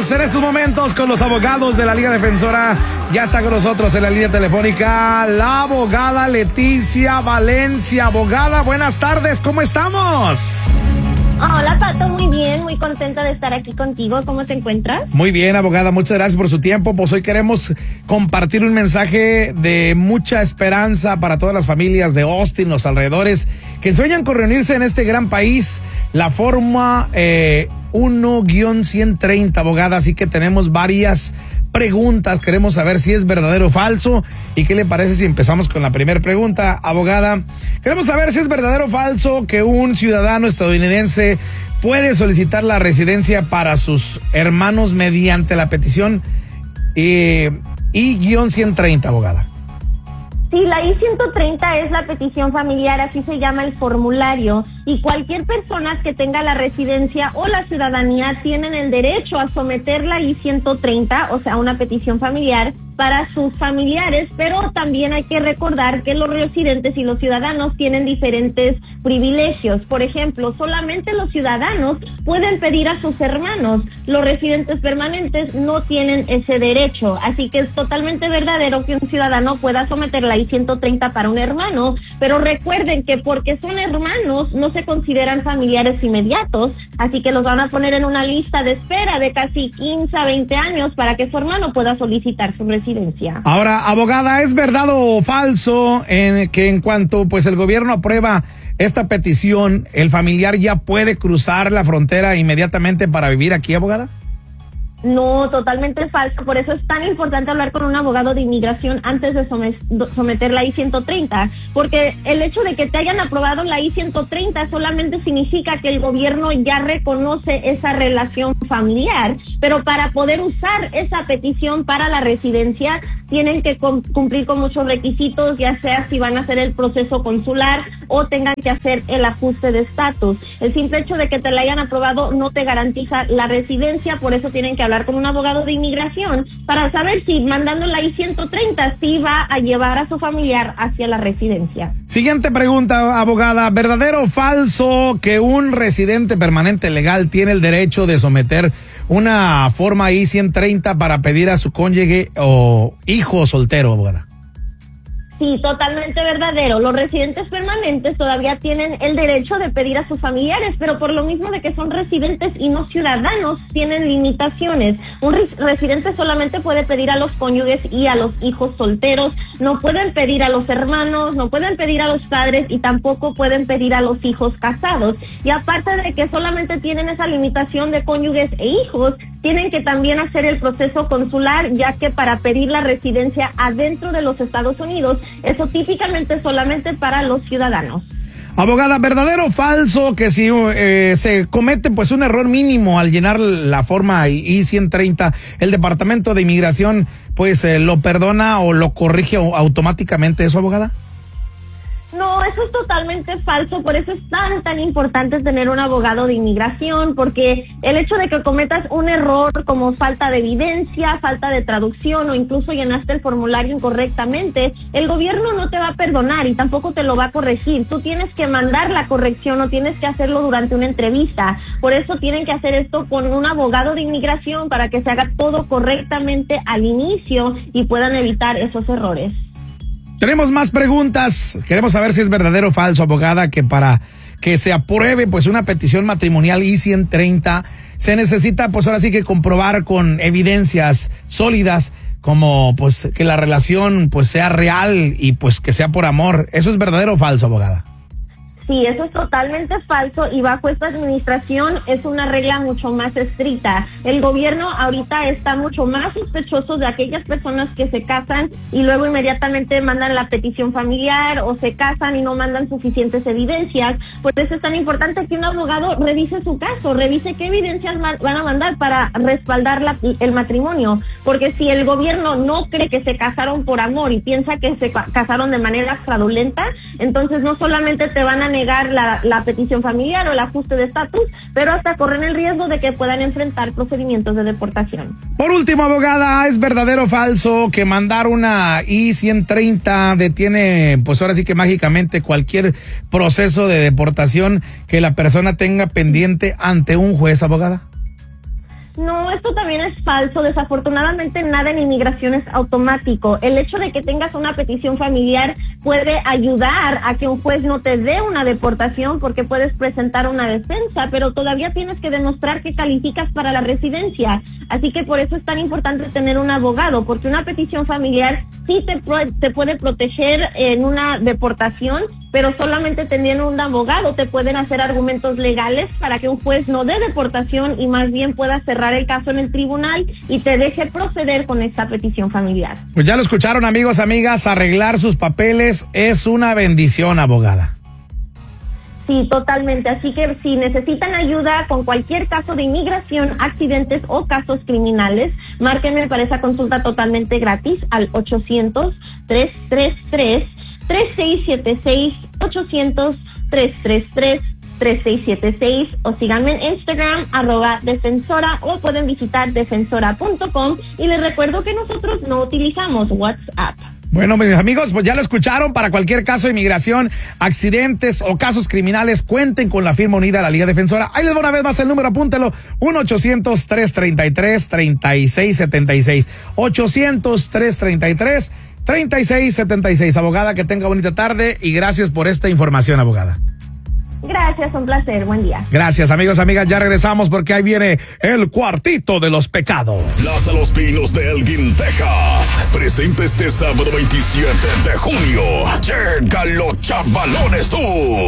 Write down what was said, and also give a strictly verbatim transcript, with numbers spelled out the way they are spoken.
Vamos en estos momentos con los abogados de la Liga Defensora. Ya está con nosotros en la línea telefónica la abogada Leticia Valencia. Abogada, buenas tardes, ¿cómo estamos? Hola, Pato, muy bien, muy contenta de estar aquí contigo. ¿Cómo te encuentras? Muy bien, abogada, muchas gracias por su tiempo. Pues hoy queremos compartir un mensaje de mucha esperanza para todas las familias de Austin, los alrededores, que sueñan con reunirse en este gran país. La forma eh, uno guión ciento treinta, abogada, así que tenemos varias preguntas. Queremos saber si es verdadero o falso. ¿Y qué le parece si empezamos con la primera pregunta, abogada? Queremos saber si es verdadero o falso que un ciudadano estadounidense puede solicitar la residencia para sus hermanos mediante la petición eh, I ciento treinta, abogada. Sí, la I ciento treinta es la petición familiar, así se llama el formulario, y cualquier persona que tenga la residencia o la ciudadanía tienen el derecho a someter la I ciento treinta, o sea, una petición familiar, para sus familiares, pero también hay que recordar que los residentes y los ciudadanos tienen diferentes privilegios. Por ejemplo, solamente los ciudadanos pueden pedir a sus hermanos, los residentes permanentes no tienen ese derecho, así que es totalmente verdadero que un ciudadano pueda someter la I ciento treinta para un hermano, pero recuerden que porque son hermanos no se consideran familiares inmediatos, así que los van a poner en una lista de espera de casi quince a veinte años para que su hermano pueda solicitar su residencia. Ahora, abogada, ¿es verdad o falso en que en cuanto pues el gobierno aprueba esta petición, el familiar ya puede cruzar la frontera inmediatamente para vivir aquí, abogada? No, totalmente falso. Por eso es tan importante hablar con un abogado de inmigración antes de someter la I ciento treinta, porque el hecho de que te hayan aprobado la I ciento treinta solamente significa que el gobierno ya reconoce esa relación familiar, pero para poder usar esa petición para la residencia tienen que cumplir con muchos requisitos, ya sea si van a hacer el proceso consular o tengan que hacer el ajuste de estatus. El simple hecho de que te la hayan aprobado no te garantiza la residencia, por eso tienen que hablar con un abogado de inmigración para saber si mandando la I ciento treinta sí va a llevar a su familiar hacia la residencia. Siguiente pregunta, abogada, ¿verdadero o falso que un residente permanente legal tiene el derecho de someter una forma I ciento treinta para pedir a su cónyuge o hijo soltero, abogada? Sí, totalmente verdadero. Los residentes permanentes todavía tienen el derecho de pedir a sus familiares, pero por lo mismo de que son residentes y no ciudadanos, tienen limitaciones. Un res- residente solamente puede pedir a los cónyuges y a los hijos solteros, no pueden pedir a los hermanos, no pueden pedir a los padres y tampoco pueden pedir a los hijos casados. Y aparte de que solamente tienen esa limitación de cónyuges e hijos, tienen que también hacer el proceso consular, ya que para pedir la residencia adentro de los Estados Unidos, eso típicamente solamente para los ciudadanos. Abogada, ¿verdadero o falso que si eh, se comete pues un error mínimo al llenar la forma I ciento treinta, el Departamento de Inmigración pues eh, lo perdona o lo corrige automáticamente eso, abogada? No, eso es totalmente falso, por eso es tan, tan importante tener un abogado de inmigración, porque el hecho de que cometas un error como falta de evidencia, falta de traducción o incluso llenaste el formulario incorrectamente, el gobierno no te va a perdonar y tampoco te lo va a corregir. Tú tienes que mandar la corrección o tienes que hacerlo durante una entrevista. Por eso tienen que hacer esto con un abogado de inmigración para que se haga todo correctamente al inicio y puedan evitar esos errores. Tenemos más preguntas. Queremos saber si es verdadero o falso, abogada, que para que se apruebe pues una petición matrimonial I ciento treinta se necesita pues ahora sí que comprobar con evidencias sólidas como pues que la relación pues sea real y pues que sea por amor. ¿Eso es verdadero o falso, abogada? Sí, eso es totalmente falso y bajo esta administración es una regla mucho más estricta. El gobierno ahorita está mucho más sospechoso de aquellas personas que se casan y luego inmediatamente mandan la petición familiar o se casan y no mandan suficientes evidencias. Por eso es tan importante que un abogado revise su caso, revise qué evidencias van a mandar para respaldar la, el matrimonio. Porque si el gobierno no cree que se casaron por amor y piensa que se casaron de manera fraudulenta, entonces no solamente te van a negar la, la petición familiar o el ajuste de estatus, pero hasta corren el riesgo de que puedan enfrentar procedimientos de deportación. Por último, abogada, ¿es verdadero o falso que mandar una I ciento treinta detiene, pues ahora sí que mágicamente cualquier proceso de deportación que la persona tenga pendiente ante un juez, abogada? No, esto también es falso. Desafortunadamente, nada en inmigración es automático. El hecho de que tengas una petición familiar puede ayudar a que un juez no te dé una deportación porque puedes presentar una defensa, pero todavía tienes que demostrar que calificas para la residencia. Así que por eso es tan importante tener un abogado, porque una petición familiar sí te, te puede proteger en una deportación, pero solamente teniendo un abogado te pueden hacer argumentos legales para que un juez no dé deportación y más bien pueda cerrar el caso en el tribunal y te deje proceder con esta petición familiar. Pues ya lo escucharon, amigos, amigas, arreglar sus papeles es una bendición, abogada. Sí, totalmente. Así que si necesitan ayuda con cualquier caso de inmigración, accidentes o casos criminales, márquenme para esa consulta totalmente gratis al ochocientos, tres tres tres, tres seis siete seis, ochocientos, tres tres tres, tres seis siete seis o síganme en Instagram, arroba defensora, o pueden visitar defensora punto com y les recuerdo que nosotros no utilizamos WhatsApp. Bueno, mis amigos, pues ya lo escucharon. Para cualquier caso de inmigración, accidentes o casos criminales, cuenten con la firma unida de la Liga Defensora. Ahí les va una vez más el número, apúntelo, uno ochocientos, tres treinta y tres, treinta y seis setenta y seis. ochocientos, tres treinta y tres, treinta y seis setenta y seis. Abogada, que tenga bonita tarde y gracias por esta información, abogada. Gracias, un placer, buen día. Gracias, amigos, amigas, ya regresamos porque ahí viene el cuartito de los pecados. Plaza Los Pinos de Elgin, Texas. Presenta este sábado veintisiete de junio. Llegan los chavalones tú.